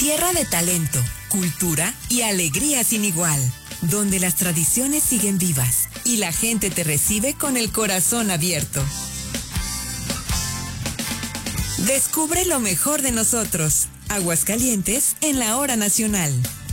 Tierra de talento, cultura y alegría sin igual, donde las tradiciones siguen vivas y la gente te recibe con el corazón abierto. Descubre lo mejor de nosotros. Aguascalientes en la hora nacional.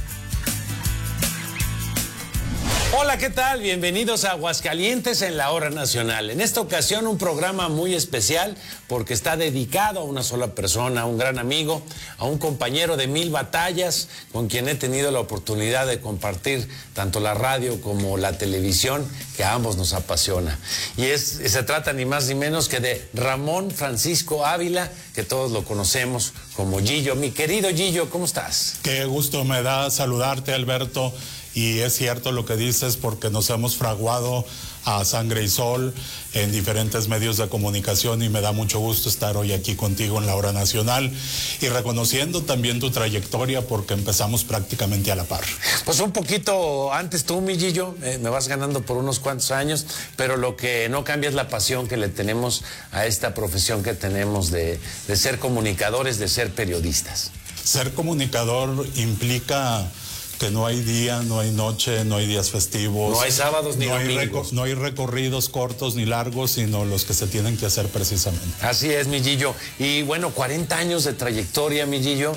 Hola, ¿qué tal? Bienvenidos a Aguascalientes en la hora nacional. En esta ocasión un programa muy especial porque está dedicado a una sola persona, a un gran amigo, a un compañero de 1000 batallas con quien he tenido la oportunidad de compartir tanto la radio como la televisión, que a ambos nos apasiona. Y se trata ni más ni menos que de Ramón Francisco Ávila, que todos lo conocemos como Gillo. Mi querido Gillo, ¿cómo estás? Qué gusto me da saludarte, Alberto. Y es cierto lo que dices, porque nos hemos fraguado a sangre y sol en diferentes medios de comunicación y me da mucho gusto estar hoy aquí contigo en la hora nacional y reconociendo también tu trayectoria porque empezamos prácticamente a la par. Pues un poquito antes tú, mi Gillo, me vas ganando por unos cuantos años, pero lo que no cambia es la pasión que le tenemos a esta profesión que tenemos de ser comunicadores, de ser periodistas. Ser comunicador implica que no hay día, no hay noche, no hay días festivos. No hay sábados ni domingos. No hay recorridos cortos ni largos, sino los que se tienen que hacer precisamente. Así es, mi Gillo. Y bueno, 40 años de trayectoria, mi Gillo,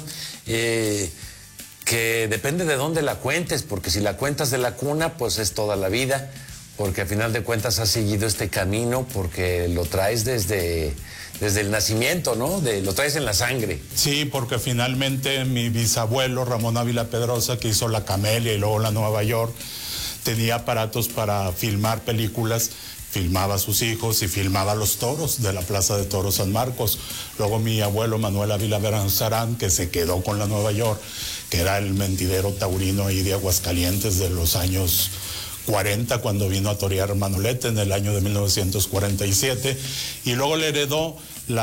que depende de dónde la cuentes, porque si la cuentas de la cuna, pues es toda la vida, porque a final de cuentas has seguido este camino, porque lo traes desde el nacimiento, ¿no? Lo traes en la sangre. Sí, porque finalmente mi bisabuelo, Ramón Ávila Pedrosa, que hizo La Camelia y luego La Nueva York, tenía aparatos para filmar películas, filmaba a sus hijos y filmaba los toros de la Plaza de Toros San Marcos. Luego mi abuelo Manuel Ávila Beranzarán, que se quedó con La Nueva York, que era el mentidero taurino ahí de Aguascalientes de los años 40, cuando vino a torear Manolete en el año de 1947, y luego le heredó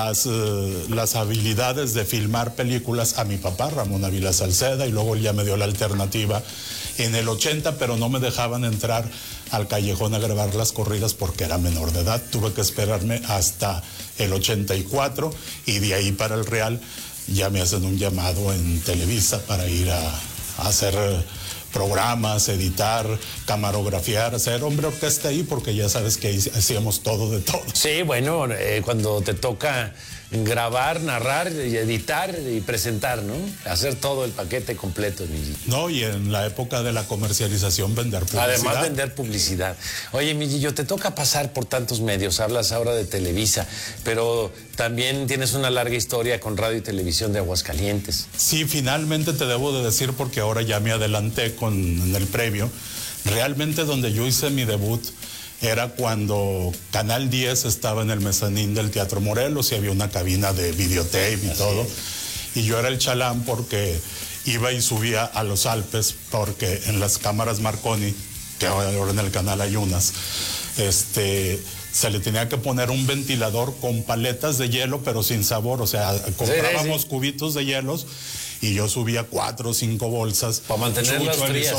las habilidades de filmar películas a mi papá, Ramón Ávila Salceda, y luego él ya me dio la alternativa en el 80, pero no me dejaban entrar al callejón a grabar las corridas porque era menor de edad. Tuve que esperarme hasta el 84 y de ahí para el Real ya me hacen un llamado en Televisa para ir a hacer programas, editar, camarografiar, hacer hombre orquesta ahí, porque ya sabes que hacíamos todo de todo. Sí, bueno, cuando te toca grabar, narrar, y editar y presentar, ¿no? Hacer todo el paquete completo. No, y en la época de la comercialización vender publicidad. Además vender publicidad. Oye, mi Gillo, te toca pasar por tantos medios, hablas ahora de Televisa, pero también tienes una larga historia con radio y televisión de Aguascalientes. Sí, finalmente te debo de decir, porque ahora ya me adelanté en el previo, realmente donde yo hice mi debut era cuando Canal 10 estaba en el mezanín del Teatro Morelos y había una cabina de videotape y todo. Y yo era el chalán porque iba y subía a los Alpes, porque en las cámaras Marconi, que ahora en el canal hay unas, se le tenía que poner un ventilador con paletas de hielo, pero sin sabor. O sea, comprábamos cubitos de hielos y yo subía 4 o 5 bolsas. Para mantenerlas frías.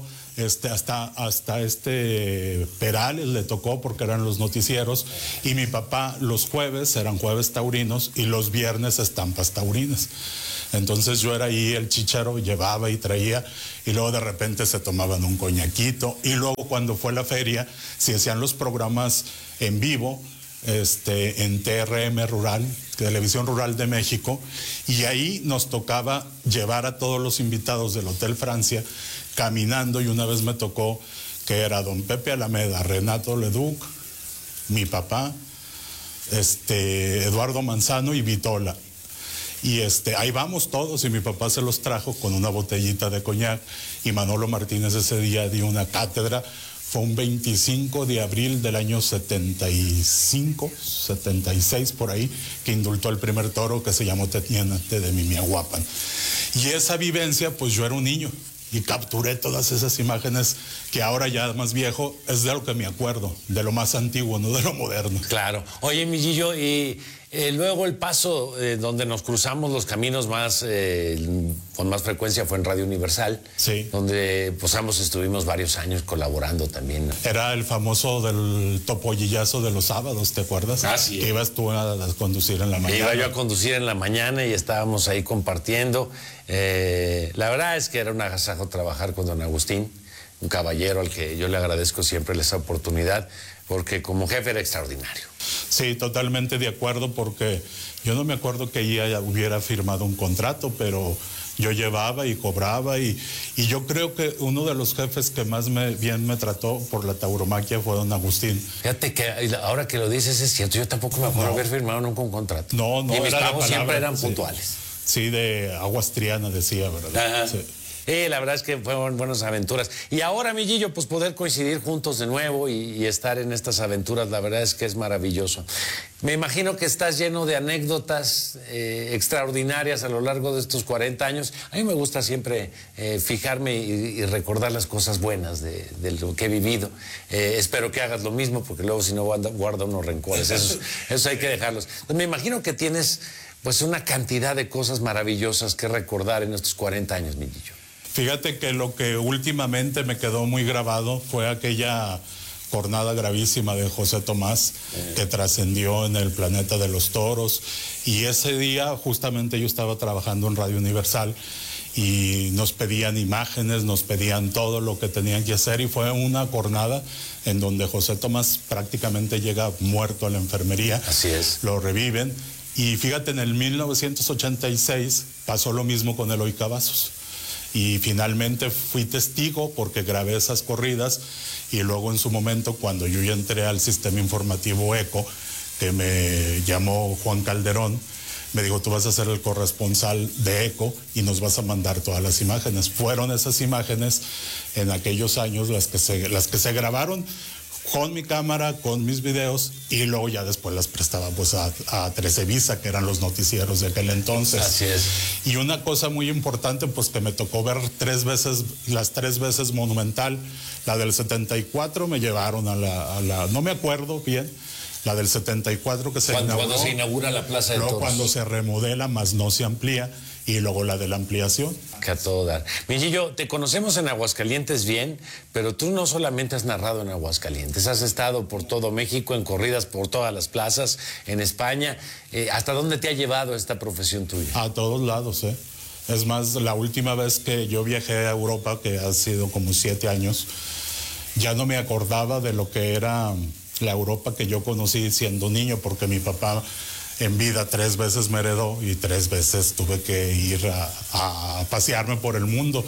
Hasta Perales le tocó, porque eran los noticieros, y mi papá los jueves eran jueves taurinos y los viernes estampas taurinas. Entonces yo era ahí el chícharo, llevaba y traía, y luego de repente se tomaban un coñaquito, y luego cuando fue la feria se hacían los programas en vivo en TRM Rural, Televisión Rural de México, y ahí nos tocaba llevar a todos los invitados del Hotel Francia caminando, y una vez me tocó que era don Pepe Alameda, Renato Leduc, mi papá, Eduardo Manzano y Vitola. Y ahí vamos todos, y mi papá se los trajo con una botellita de coñac, y Manolo Martínez ese día dio una cátedra. Fue un 25 de abril del año 75, 76 por ahí, que indultó el primer toro, que se llamó Tetianate de Mimiahuapan. Y esa vivencia, pues yo era un niño y capturé todas esas imágenes que ahora ya más viejo es de lo que me acuerdo, de lo más antiguo, no de lo moderno. Claro. Oye, mi Gillo, y Luego el paso donde nos cruzamos los caminos más con más frecuencia fue en Radio Universal, sí, donde pues ambos estuvimos varios años colaborando también, ¿no? Era el famoso del topollazo de los sábados, ¿te acuerdas? Ah, sí. Que ibas tú a conducir en la mañana. Iba yo a conducir en la mañana y estábamos ahí compartiendo. La verdad es que era un agasajo trabajar con don Agustín, un caballero al que yo le agradezco siempre esa oportunidad, porque como jefe era extraordinario. Sí, totalmente de acuerdo, porque yo no me acuerdo que ella hubiera firmado un contrato, pero yo llevaba y cobraba y yo creo que uno de los jefes que más bien me trató por la tauromaquia fue don Agustín. Fíjate que ahora que lo dices es cierto, yo tampoco me acuerdo haber firmado nunca un contrato. No, y mis era pagos siempre eran sí, puntuales. Sí, de Aguas Triana decía, ¿verdad? Sí. Sí. La verdad es que fueron buenas aventuras. Y ahora, mi Gillo, pues poder coincidir juntos de nuevo y estar en estas aventuras, la verdad es que es maravilloso. Me imagino que estás lleno de anécdotas extraordinarias a lo largo de estos 40 años. A mí me gusta siempre fijarme y recordar las cosas buenas de lo que he vivido. Espero que hagas lo mismo, porque luego si no guarda unos rencores. Eso hay que dejarlos. Pues me imagino que tienes pues una cantidad de cosas maravillosas que recordar en estos 40 años, mi Gillo. Fíjate que lo que últimamente me quedó muy grabado fue aquella jornada gravísima de José Tomás que trascendió en el planeta de los toros, y ese día justamente yo estaba trabajando en Radio Universal y nos pedían imágenes, nos pedían todo lo que tenían que hacer, y fue una jornada en donde José Tomás prácticamente llega muerto a la enfermería. Así es. Lo reviven, y fíjate, en el 1986 pasó lo mismo con Eloy Cavazos. Y finalmente fui testigo porque grabé esas corridas, y luego en su momento, cuando yo ya entré al sistema informativo ECO, que me llamó Juan Calderón, me dijo: tú vas a ser el corresponsal de ECO y nos vas a mandar todas las imágenes. Fueron esas imágenes en aquellos años las que se grabaron con mi cámara, con mis videos, y luego ya después las prestaba pues a Televisa, que eran los noticieros de aquel entonces. Así es. Y una cosa muy importante, pues que me tocó ver las tres veces Monumental. La del 74 me llevaron a la no me acuerdo bien, la del 74 que se inauguró. Cuando se inaugura la Plaza de Luego Toros. cuando se remodela, más no se amplía, y luego la de la ampliación. Que a todo dar. Mi Gillo, te conocemos en Aguascalientes bien, pero tú no solamente has narrado en Aguascalientes, has estado por todo México, en corridas por todas las plazas, en España. ¿Hasta dónde te ha llevado esta profesión tuya? A todos lados, ¿eh? Es más, la última vez que yo viajé a Europa, que ha sido como 7 años, ya no me acordaba de lo que era la Europa que yo conocí siendo niño, porque mi papá en vida 3 veces me heredó y 3 veces tuve que ir a pasearme por el mundo.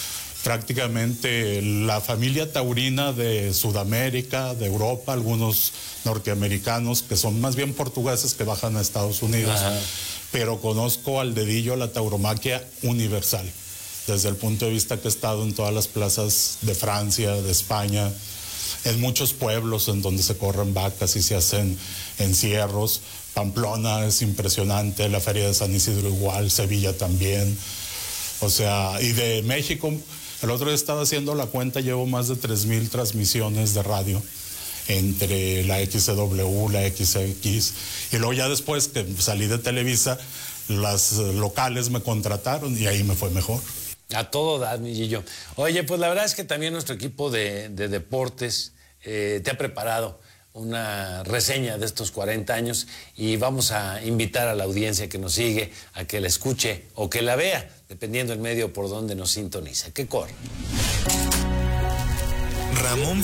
Prácticamente la familia taurina de Sudamérica, de Europa, algunos norteamericanos que son más bien portugueses que bajan a Estados Unidos. Ajá. Pero conozco al dedillo la tauromaquia universal, desde el punto de vista que he estado en todas las plazas de Francia, de España, en muchos pueblos en donde se corren vacas y se hacen encierros. Pamplona es impresionante, la Feria de San Isidro igual, Sevilla también. O sea, y de México, el otro día estaba haciendo la cuenta, llevo más de 3,000 transmisiones de radio entre la XCW, la XX, y luego ya después que salí de Televisa, las locales me contrataron y ahí me fue mejor. A todo dar, mi Gillo. Oye, pues la verdad es que también nuestro equipo de deportes te ha preparado una reseña de estos 40 años, y vamos a invitar a la audiencia que nos sigue a que la escuche o que la vea, dependiendo del medio por donde nos sintoniza. Que corra. Ramón